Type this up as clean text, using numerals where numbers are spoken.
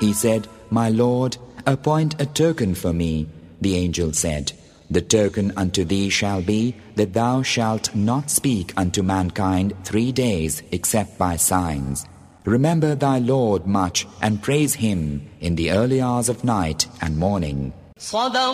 He said, My Lord, appoint a token for me. The angel said, The token unto thee shall be that thou shalt not speak unto mankind 3 days except by signs. Remember thy Lord much and praise Him in the early hours of night and morning.